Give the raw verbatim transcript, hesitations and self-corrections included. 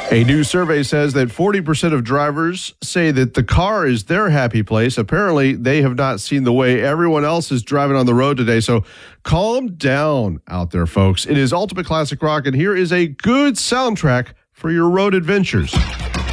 A new survey says that forty percent of drivers say that the car is their happy place. Apparently, they have not seen the way everyone else is driving on the road today. So calm down out there, folks. It is Ultimate Classic Rock, and here is a good soundtrack for your road adventures.